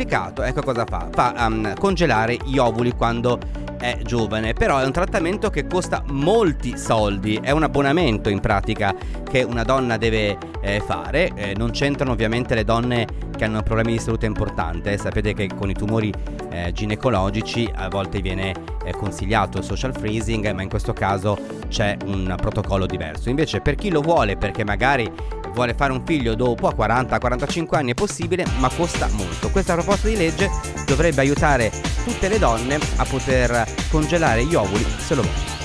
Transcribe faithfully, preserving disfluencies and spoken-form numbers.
complicato, ecco cosa fa? Fa um, congelare gli ovuli quando è giovane, però è un trattamento che costa molti soldi, è un abbonamento in pratica che una donna deve eh, fare. Eh, non c'entrano ovviamente le donne che hanno problemi di salute importante. Sapete che con i tumori eh, ginecologici a volte viene eh, consigliato il social freezing, ma in questo caso c'è un protocollo diverso. Invece per chi lo vuole, perché magari vuole fare un figlio dopo, a quaranta quarantacinque anni, è possibile, ma costa molto. Questa proposta di legge dovrebbe aiutare tutte le donne a poter congelare gli ovuli se lo vogliono.